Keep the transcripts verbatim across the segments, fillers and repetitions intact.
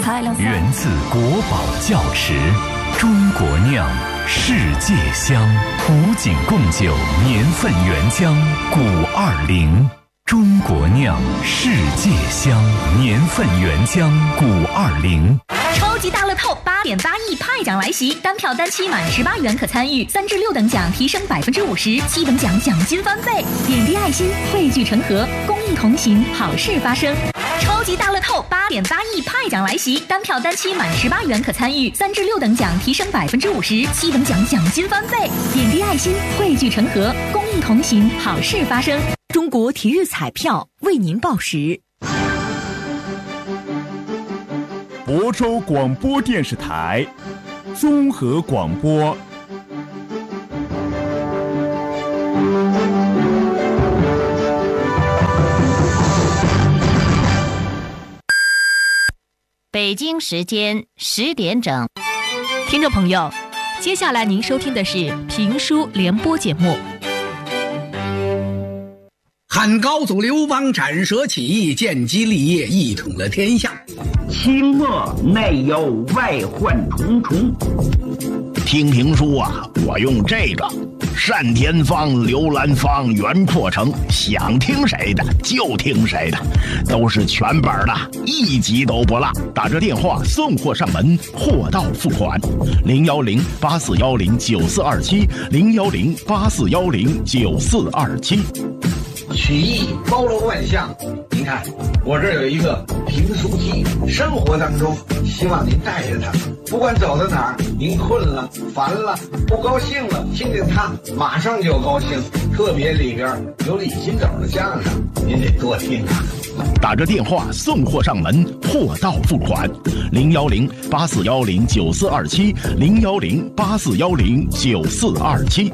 源自国宝窖池，中国酿，世界香。古井贡酒年份原浆古二零，中国酿，世界香，年份原浆古二零。 超级大乐透八点八亿派奖来袭，单票单期满十八元可参与，三至六等奖提升百分之五十，七等奖奖金翻倍。点滴爱心，汇聚成河，公益同行，好事发生。超级大乐透八点八亿派奖来袭，单票单期满十八元可参与，三至六等奖提升百分之五十，七等奖奖金翻倍。点滴爱心，汇聚成河，公益同行，好事发生。 中国体育彩票为您报时。 亳州广播电视台综合广播。 北京时间十点整， 听众朋友，接下来您收听的是评书联播节目。 汉高祖刘邦斩蛇起义，建基立业，一统了天下。 清末内忧外患重重。 听评书啊，我用这个单田芳、刘兰芳、袁阔成，想听谁的就听谁的，都是全本的，一集都不落。打着电话送货上门，货到付款。零幺零八四幺零九四二七，零幺零八四幺零九四二七。 曲艺包罗万象，您看我这儿有一个评书机，生活当中希望您带着它，不管走到哪儿，您困了、烦了、不高兴了，听见它马上就高兴。特别里边有李金斗的相声，您得多听啊。 打着电话送货上门，货到付款。零幺零八四幺零九四二七，零幺零八四幺零九四二七。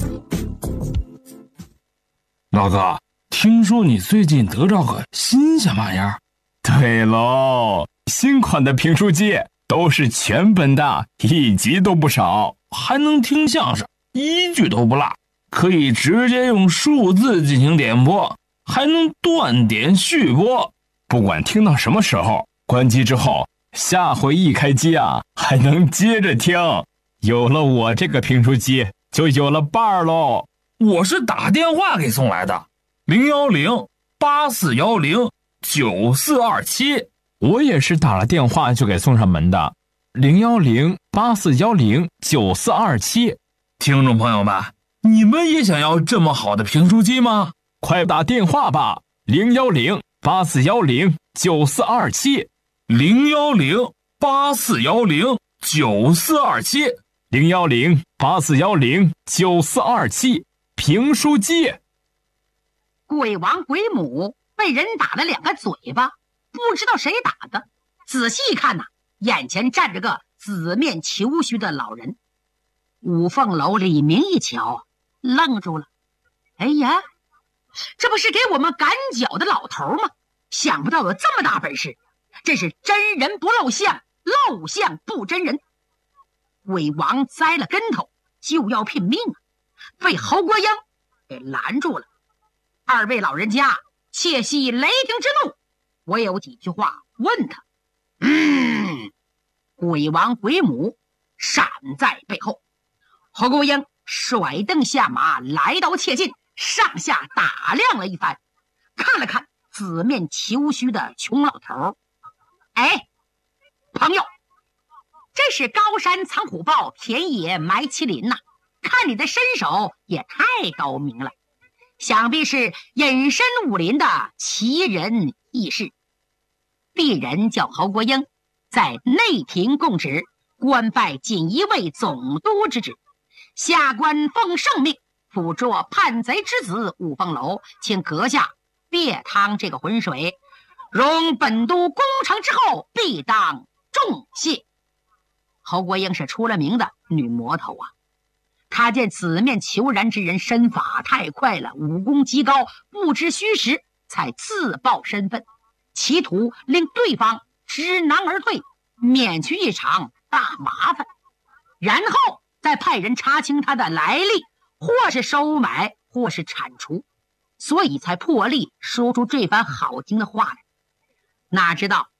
老哥，听说你最近得着个新鲜玩意儿？ 对喽，新款的评书机都是全本的，一集都不少， 还能听相声，一句都不落，可以直接用数字进行点播，还能断点续播。 不管听到什么时候，关机之后，下回一开机啊，还能接着听。有了我这个评书机，就有了伴儿喽。 我是打电话给送来的，零幺零八四幺零九四二七。 我也是打了电话就给送上门的，零幺零八四幺零九四二七。 听众朋友们，你们也想要这么好的评书机吗？ 快打电话吧，零幺零八四幺零九四二七， 零幺零八四幺零九四二七， 零幺零八四幺零九四二七。评书机。 鬼王鬼母被人打了两个嘴巴，不知道谁打的。仔细一看呐、啊，眼前站着个紫面虬须的老人。五凤楼李明一瞧，愣住了。哎呀，这不是给我们赶脚的老头吗？想不到有这么大本事，真是真人不露相，露相不真人。鬼王栽了跟头，就要拼命啊，被侯国英给拦住了。二位老人家切息雷霆之怒，我有几句话问他。嗯，鬼王鬼母闪在背后。侯国英甩蹬下马，来到切近，上下打量了一番，看了看紫面虬须的穷老头。哎，朋友，这是高山藏虎豹，田野埋麒麟呐、啊，看你的身手也太高明了，想必是隐身武林的奇人异士。鄙人叫侯国英，在内廷供职，官拜锦衣卫总督之职，下官奉圣命捕捉叛贼之子五凤楼，请阁下别趟这个浑水，容本督攻城之后必当重谢。侯国英是出了名的女魔头啊，他见紫面虬髯之人身法太快了，武功极高，不知虚实，才自曝身份，企图令对方知难而退，免去一场大麻烦，然后再派人查清他的来历，或是收买，或是铲除，所以才破例说出这番好听的话来。哪知道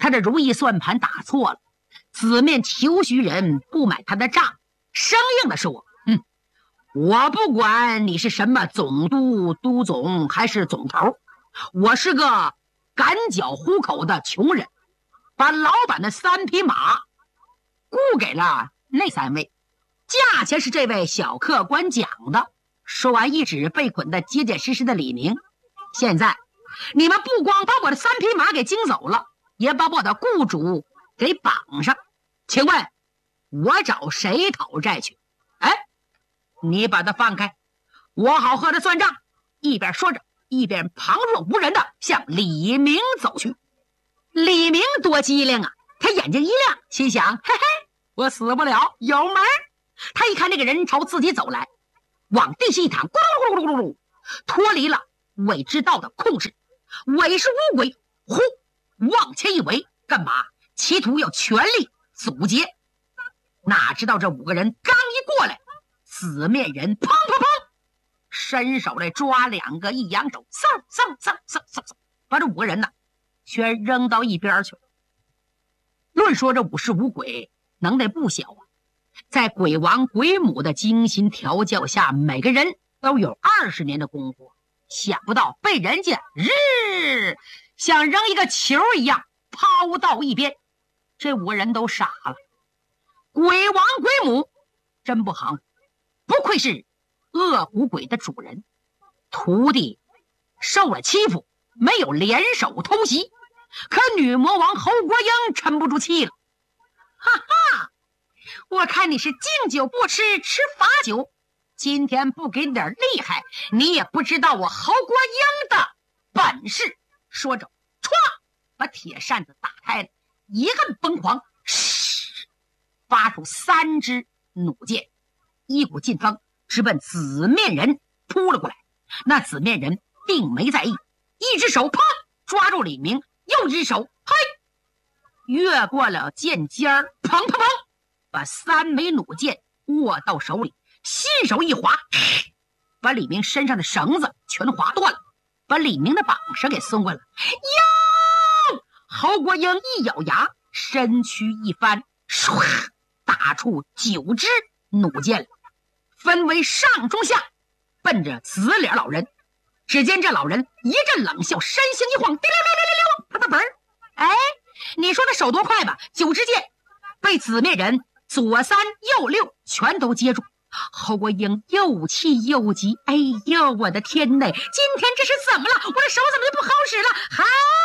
他的如意算盘打错了，紫面裘须人不买他的账，生硬的说：“嗯，我不管你是什么总督、督总还是总头，我是个赶脚糊口的穷人，把老板的三匹马雇给了那三位，价钱是这位小客官讲的。”说完一指被捆得结结实实的李明：“现在你们不光把我的三匹马给惊走了，也把我的雇主给绑上，请问我找谁讨债去？哎，你把他放开，我好和他算账。”一边说着，一边旁若无人的向李明走去。李明多机灵啊，他眼睛一亮，心想：嘿嘿，我死不了，有门。他一看这个人朝自己走来，往地下一躺，咕噜咕噜咕噜咕噜，脱离了韦之道的控制。韦氏乌鬼呼往前一围，干嘛？企图要全力阻截。哪知道这五个人刚一过来，紫面人砰砰砰伸手来抓两个，一扬手，嗖嗖嗖嗖嗖嗖，把这五个人呢全扔到一边去了。论说这五氏五鬼能耐不小啊，在鬼王鬼母的精心调教下，每个人都有二十年的功夫，想不到被人家日像扔一个球一样抛到一边，这五个人都傻了。鬼王鬼母真不行，不愧是恶骨鬼的主人，徒弟受了欺负，没有联手偷袭，可女魔王侯国英沉不住气了。哈哈，我看你是敬酒不吃吃罚酒，今天不给你点厉害，你也不知道我侯国英的本事。说着歘把铁扇子打开了，一个崩狂，嘘，发出三支弩箭，一股劲风直奔紫面人扑了过来。那紫面人并没在意，一只手啪抓住李明，又一只手嘿越过了剑尖儿，砰砰砰把三枚弩箭握到手里，信手一划，把李明身上的绳子全划断了，把李明的绑绳给松开了。哟！侯国英一咬牙，身躯一翻，唰打出九支弩箭了，分为上中下，奔着紫脸老人。只见这老人一阵冷笑，身形一晃，滴溜溜溜溜溜，啪啪啪！哎，你说他手多快吧？九支箭被紫面人左三右六全都接住。侯国英又气又急，哎呦，我的天哪！今天这是怎么了？我的手怎么就不好使了？嗨！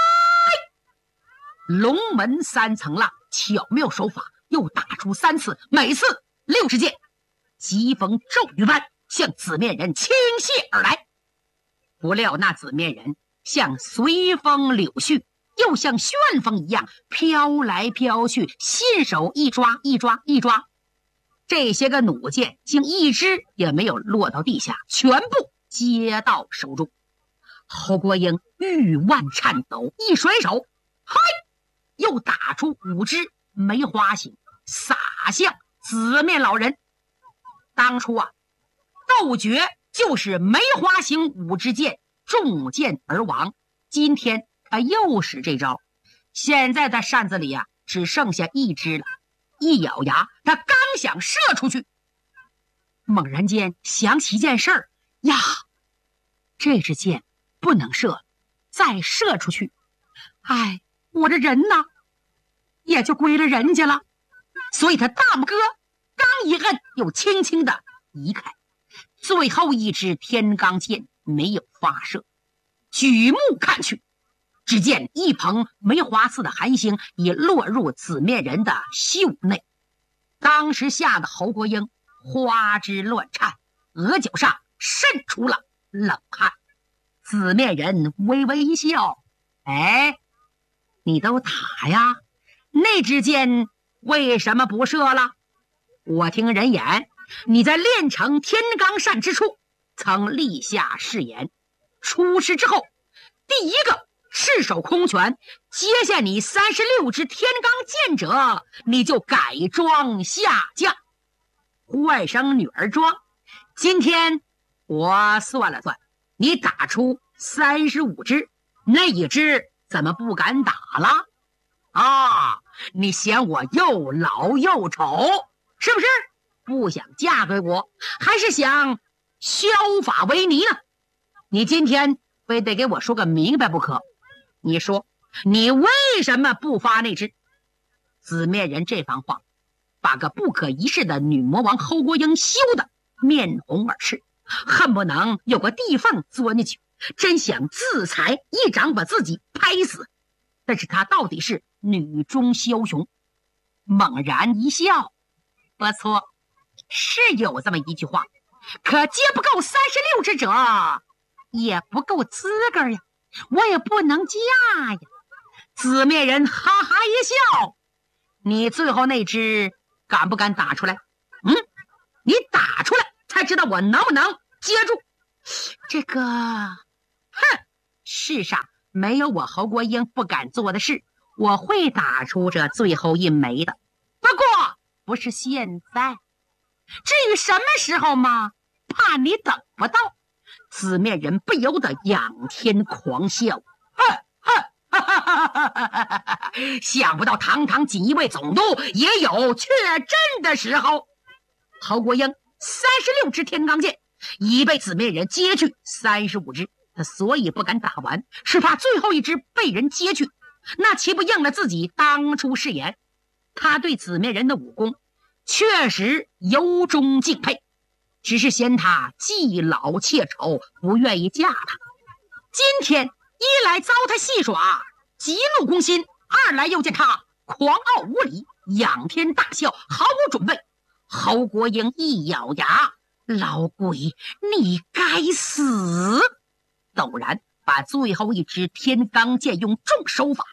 龙门三层浪，巧妙手法，又打出三次，每次六支箭，疾风骤雨般向紫面人倾泻而来。不料那紫面人像随风柳絮，又像旋风一样飘来飘去，信手一抓一抓一抓，这些个弩箭竟一支也没有落到地下，全部接到手中。侯国英玉腕颤抖，一甩手，嗨，又打出五支梅花形，洒向紫面老人。当初啊，斗诀就是梅花形五支箭中箭而亡，今天他又使这招，现在他扇子里啊只剩下一支了。一咬牙，他刚想射出去，猛然间想起一件事儿呀，这支箭不能射，再射出去，哎，我这人呢也就归了人家了。所以他大拇哥刚一摁，又轻轻的移开，最后一支天罡箭没有发射。举目看去，只见一捧梅花似的寒星已落入紫面人的袖内。当时吓得侯国英花枝乱颤，额角上渗出了冷汗。紫面人微微一笑，哎，你都打呀，那支箭为什么不射了？我听人言，你在练成天罡扇之初曾立下誓言，出师之后第一个赤手空拳接下你三十六支天罡剑者，你就改装下降，换上女儿装。今天我算了算，你打出三十五支，那一支怎么不敢打了？ 啊，你嫌我又老又丑，是不是？不想嫁给我，还是想削发为尼呢？你今天非得给我说个明白不可。你说你为什么不发那只？紫面人这番话把个不可一世的女魔王侯国英羞得面红耳赤，恨不能有个地缝钻进去，真想自裁一掌把自己拍死。但是他到底是女中枭雄，猛然一笑，不错，是有这么一句话，可接不够三十六之者也不够资格呀，我也不能嫁呀。紫面人哈哈一笑，你最后那只敢不敢打出来？嗯，你打出来才知道我能不能接住。这个，哼，世上没有我侯国英不敢做的事，我会打出这最后一枚的。不过不是现在，至于什么时候嘛，怕你等不到。紫面人不由得仰天狂笑，哼哼，哈哈哈哈哈哈！想不到堂堂锦衣卫总督也有确阵的时候。侯国英三十六支天罡剑已被紫面人接去三十五支，他所以不敢打完，是怕最后一支被人接去，那岂不应了自己当初誓言？他对紫面人的武功确实由衷敬佩，只是嫌他既老且丑，不愿意嫁他。今天一来遭他戏耍，极怒攻心；二来又见他狂傲无礼，仰天大笑，毫无准备。侯国英一咬牙，老鬼，你该死！陡然把最后一支天罡剑用重手法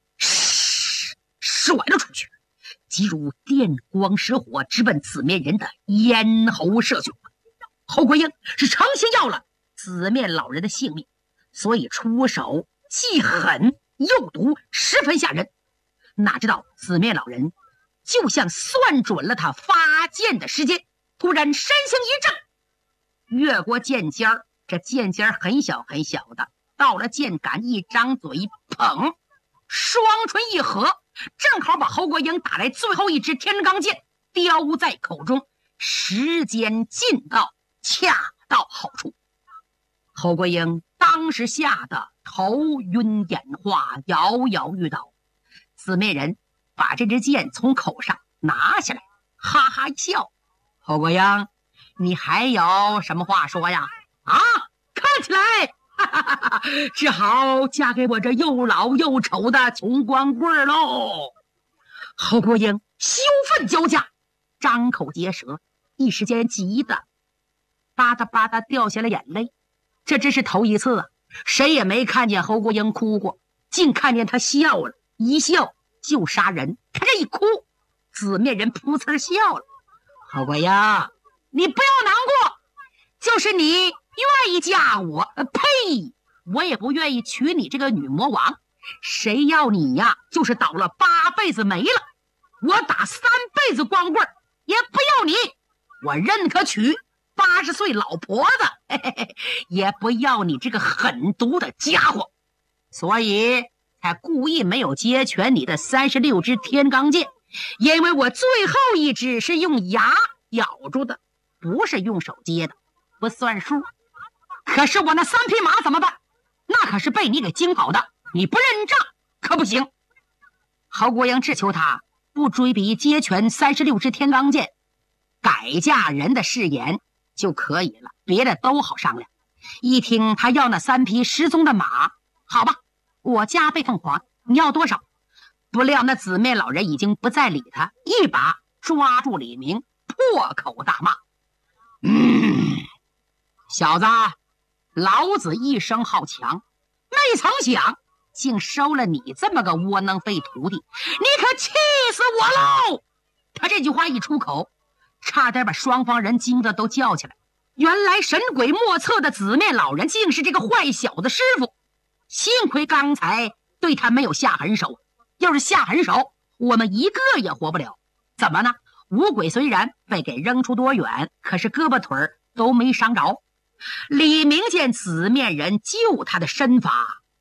甩了出去，即如电光石火，直奔紫面人的咽喉射去。侯国英是诚心要了紫面老人的性命，所以出手既狠又毒，十分吓人。哪知道紫面老人就像算准了他发剑的时间，突然身形一震，越过剑尖儿，这剑尖很小很小的，到了剑杆，一张嘴一捧，双唇一合，正好把侯国英打来最后一支天罡剑叼在口中，时间尽到，恰到好处。侯国英当时吓得头晕眼花，摇摇欲倒。紫面人把这支剑从口上拿下来，哈哈一笑：“侯国英，你还有什么话说呀？啊，看起来哈哈哈哈只好嫁给我这又老又丑的穷光棍喽。”侯国英羞愤交加，张口结舌，一时间急得吧嗒吧嗒掉下了眼泪。这真是头一次啊，谁也没看见侯国英哭过，竟看见他笑了，一笑就杀人。他这一哭，紫面人噗呲笑了：“侯国英，你不要难过，就是你愿意嫁我，呸！我也不愿意娶你这个女魔王。谁要你呀，就是倒了八辈子霉了。我打三辈子光棍也不要你，我认可娶八十岁老婆子，嘿嘿嘿，也不要你这个狠毒的家伙。所以才故意没有接全你的三十六支天罡剑，因为我最后一支是用牙咬住的，不是用手接的，不算数。可是我那三匹马怎么办？那可是被你给惊跑的，你不认账可不行。侯国英只求他不追逼接全三十六支天罡剑，改嫁人的誓言就可以了，别的都好商量。一听他要那三匹失踪的马，好吧，我加倍奉还，你要多少？不料那紫面老人已经不再理他，一把抓住李明，破口大骂：“嗯，小子，老子一生好强，没曾想竟收了你这么个窝囊废徒弟，你可气死我喽！”他这句话一出口，差点把双方人惊得都叫起来。原来神鬼莫测的紫面老人竟是这个坏小子师傅，幸亏刚才对他没有下狠手，要是下狠手，我们一个也活不了。怎么呢？五鬼虽然被给扔出多远，可是胳膊腿儿都没伤着。李明见紫面人救他的身法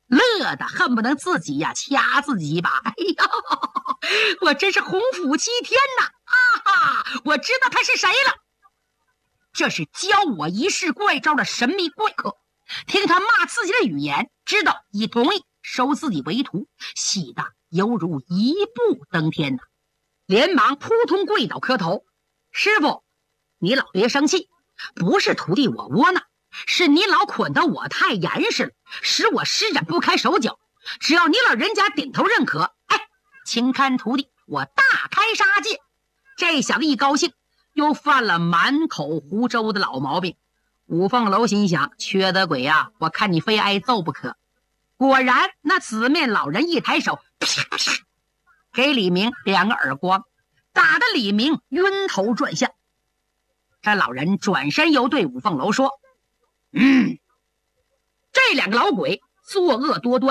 乐得恨不能自己呀掐自己一把。哎呀，我真是洪福齐天呐！啊哈，我知道他是谁了，这是教我一式怪招的神秘怪客。听他骂自己的语言，知道已同意收自己为徒，喜得犹如一步登天呐！连忙扑通跪倒磕头：“师傅，你老别生气，不是徒弟我窝囊，是你老捆得我太严实了，使我施展不开手脚。只要你老人家点头认可，哎，请看徒弟我大开杀戒。”这小子一高兴，又犯了满口胡诌的老毛病。五凤楼心想：缺德鬼呀、啊，我看你非挨揍不可。果然，那紫面老人一抬手，啪啪，给李明两个耳光，打得李明晕头转向。这老人转身又对五凤楼说：“嗯，这两个老鬼作恶多端。”